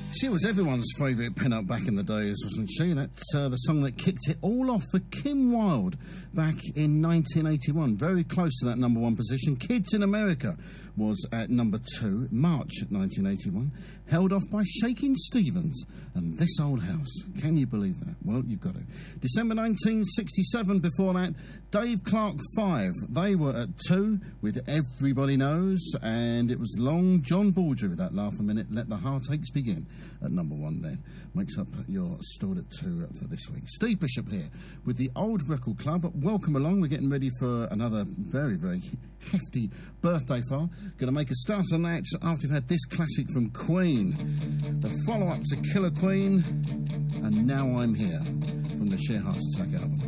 She was everyone's favourite pin-up back in the days, wasn't she? That's the song that kicked it all off for Kim Wilde back in 1981. Very close to that number one position. Kids in America was at number 2, March 1981. Held off by Shakin' Stevens and This Old House. Can you believe that? Well, you've got to. December 1967, before that, Dave Clark 5. They were at 2 with Everybody Knows, and it was Long John Baldry with that Laugh a Minute, Let the Heartaches Begin. At number 1 then. Makes up your stored at 2 for this week. Steve Bishop here with the Old Record Club. Welcome along. We're getting ready for another very, very hefty birthday file. Going to make a start on that after we've had this classic from Queen. The follow-up to Killer Queen and Now I'm Here from the Sheer Heart Attack album.